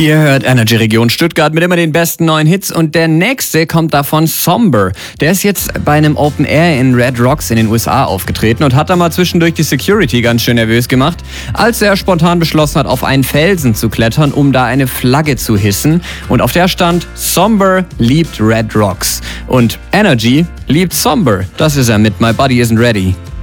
Ihr hört Energy Region Stuttgart mit immer den besten neuen Hits und der nächste kommt davon Somber. Der ist jetzt bei einem Open Air in Red Rocks in den USA aufgetreten und hat da mal zwischendurch die Security ganz schön nervös gemacht, als er spontan beschlossen hat, auf einen Felsen zu klettern, um da eine Flagge zu hissen. Und auf der stand: Somber liebt Red Rocks. Und Energy liebt Somber. Das ist er mit My Body Isn't Ready.